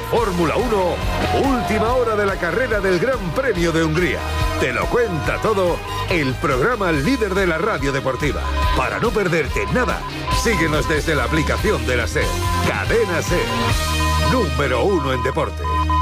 Fórmula 1, última hora de la carrera del Gran Premio de Hungría. Te lo cuenta todo el programa líder de la radio deportiva. Para no perderte nada, síguenos desde la aplicación de la SER. Cadena SER, número 1 en deporte.